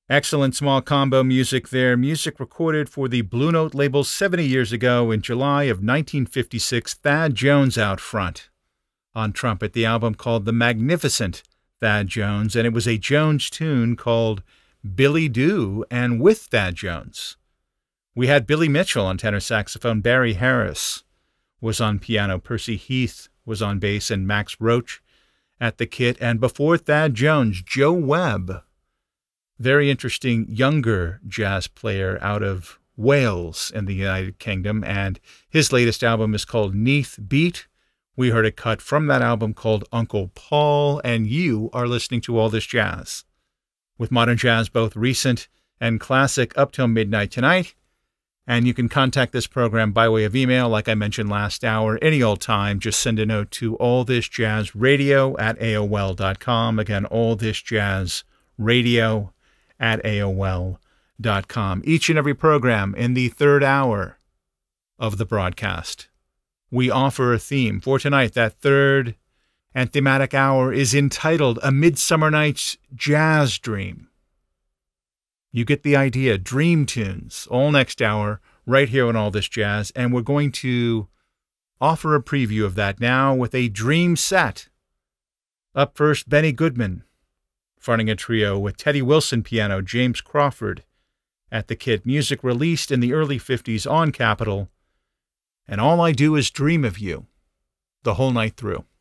Excellent small combo music there. Music recorded for the Blue Note label 70 years ago in July of 1956. Thad Jones out front on trumpet. The album called The Magnificent Thad Jones, and it was a Jones tune called Billy Do and with Thad Jones. We had Billy Mitchell on tenor saxophone. Barry Harris was on piano. Percy Heath was on bass, and Max Roach at the kit. And before Thad Jones, Joe Webb, very interesting younger jazz player out of Wales in the United Kingdom, and his latest album is called Neath Beat. We heard a cut from that album called Uncle Paul, and you are listening to All This Jazz, with modern jazz, both recent and classic, up till midnight tonight. And you can contact this program by way of email, like I mentioned last hour, any old time. Just send a note to allthisjazzradio@aol.com. Again, allthisjazzradio@aol.com. Each and every program in the third hour of the broadcast, we offer a theme. For tonight, that third and thematic hour is entitled A Midsummer Night's Jazz Dream. You get the idea. Dream tunes all next hour right here on All This Jazz. And we're going to offer a preview of that now with a dream set. Up first, Benny Goodman fronting a trio with Teddy Wilson piano, James Crawford at the kit. Music released in the early 50s on Capitol. And all I do is dream of you the whole night through.